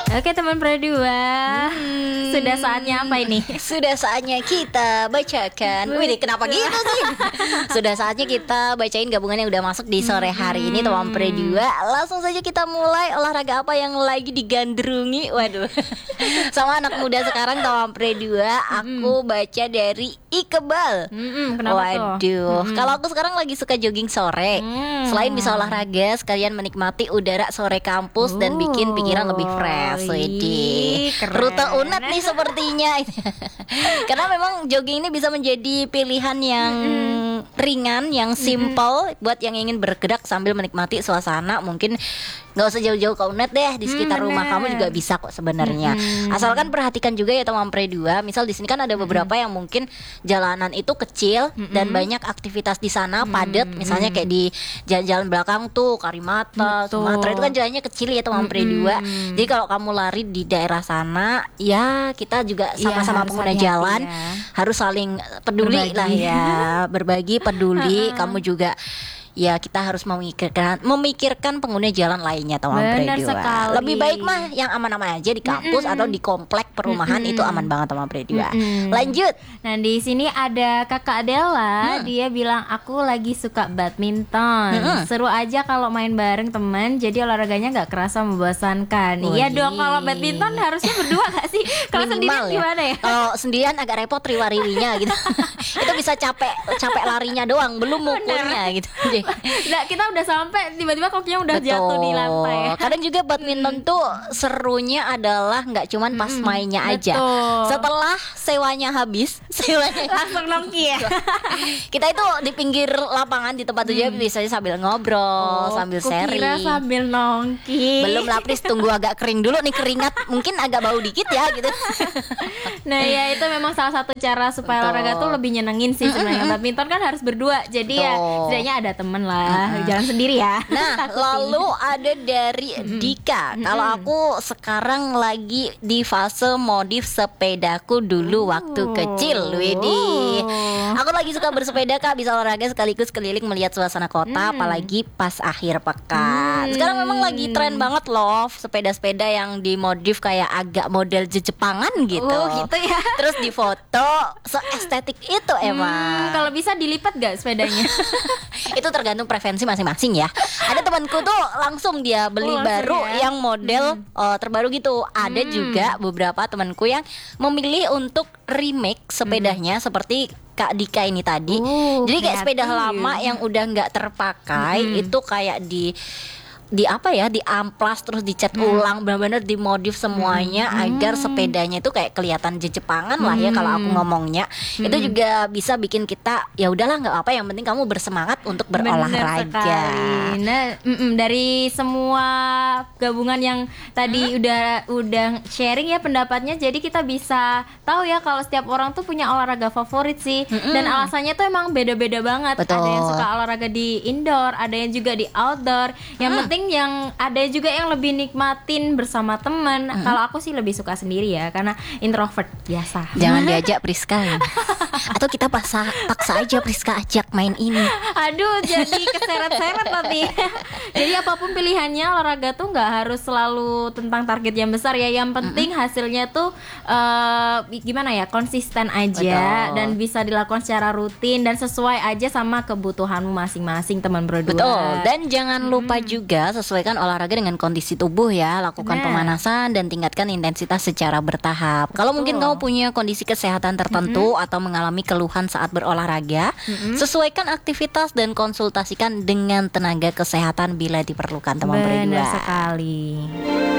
Oke teman berdua, sudah saatnya apa ini? Sudah saatnya kita bacakan. Wih, kenapa gitu sih? Sudah saatnya kita bacain gabungan yang udah masuk di sore hari ini teman berdua. Langsung saja kita mulai. Olahraga apa yang lagi digandrungi? Waduh, sama anak muda sekarang teman berdua. Aku baca dari Iqbal. Kenapa Waduh, kalau aku sekarang lagi suka jogging sore. Selain bisa olahraga, sekalian menikmati udara sore kampus dan bikin pikiran lebih fresh. Widih, rute UNED nih sepertinya. Karena memang jogging ini bisa menjadi pilihan yang ringan, yang simple buat yang ingin bergerak sambil menikmati suasana. Mungkin nggak usah jauh-jauh ke UNED deh, di sekitar rumah kamu juga bisa kok sebenarnya. Asalkan perhatikan juga ya teman dua. Misal di sini kan ada beberapa yang mungkin jalanan itu kecil dan banyak aktivitas di sana padat. Misalnya kayak di jalan-jalan belakang tuh Karimata, Sumatera itu kan jalannya kecil ya teman dua. Jadi kalau kamu lari di daerah sana, ya kita juga sama-sama pengguna jalan harus saling peduli lah ya, berbagi, peduli. Kamu juga ya kita harus memikirkan pengguna jalan lainnya teman berdua. Lebih baik mah yang aman-aman aja di kampus atau di komplek perumahan itu aman banget teman berdua. Lanjut. Nah di sini ada kakak Adela, dia bilang aku lagi suka badminton. Seru aja kalau main bareng teman, jadi olahraganya nggak kerasa membosankan. Iya dong, kalau badminton harusnya berdua gak sih? Kalau sendirian gimana ya? Kalau sendirian agak repot riwa-riwinya gitu. Itu bisa capek larinya doang, belum mukulnya gitu. Nah, kita udah sampai tiba-tiba kokinya udah jatuh di lantai. Kadang juga badminton tuh serunya adalah nggak cuman pas mainnya aja. Setelah sewanya habis, langsung nongki ya. Kita itu di pinggir lapangan di tempat tujuan bisa sambil ngobrol, sambil sharing. Kira sambil nongki. Belum lapis, tunggu agak kering dulu nih, keringat mungkin agak bau dikit ya gitu. Nah ya itu memang salah satu cara supaya olahraga tuh lebih nyenengin sih sebenarnya. Badminton kan harus berdua, jadi ya setidaknya ada temen lah, jangan sendiri ya. Nah lalu ada dari Dika. Kalau aku sekarang lagi di fase modif sepedaku dulu waktu kecil. Widih, aku lagi suka bersepeda Kak, bisa olahraga sekaligus keliling melihat suasana kota, apalagi pas akhir pekan. Sekarang memang lagi tren banget loh sepeda-sepeda yang dimodif kayak agak model Jepangan gitu. Gitu ya. Terus difoto, seestetik itu emang. Kalau bisa dilipat gak sepedanya? Itu tergantung preferensi masing-masing ya. Ada temanku tuh langsung dia beli baru yang model terbaru gitu. Ada juga beberapa temanku yang memilih untuk remake sepedanya seperti Kak Dika ini tadi. Jadi kayak sepeda lama yang udah nggak terpakai itu kayak di apa ya, di amplas terus dicat ulang, benar-benar dimodif semuanya agar sepedanya itu kayak kelihatan Jepangan lah ya kalau aku ngomongnya. Itu juga bisa bikin kita ya udahlah nggak apa, yang penting kamu bersemangat untuk berolahraga. Nah, dari semua gabungan yang tadi udah sharing ya pendapatnya, jadi kita bisa tahu ya kalau setiap orang tuh punya olahraga favorit sih. Dan alasannya tuh emang beda-beda banget. Betul. Ada yang suka olahraga di indoor, ada yang juga di outdoor. Yang penting yang ada juga yang lebih nikmatin bersama teman. Kalau aku sih lebih suka sendiri ya, karena introvert biasa. Jangan diajak Priska ya. Atau kita paksa aja Priska ajak main ini. Aduh, jadi keseret-seret nanti. Jadi apapun pilihannya, olahraga tuh nggak harus selalu tentang target yang besar ya. Yang penting hasilnya tuh gimana ya, konsisten aja. Dan bisa dilakukan secara rutin dan sesuai aja sama kebutuhanmu masing-masing teman berdua. Betul. Dan jangan lupa juga sesuaikan olahraga dengan kondisi tubuh ya. Lakukan pemanasan dan tingkatkan intensitas secara bertahap. Kalau mungkin kamu punya kondisi kesehatan tertentu atau mengalami keluhan saat berolahraga, sesuaikan aktivitas dan konsultasikan dengan tenaga kesehatan bila diperlukan teman berdua. Benar sekali.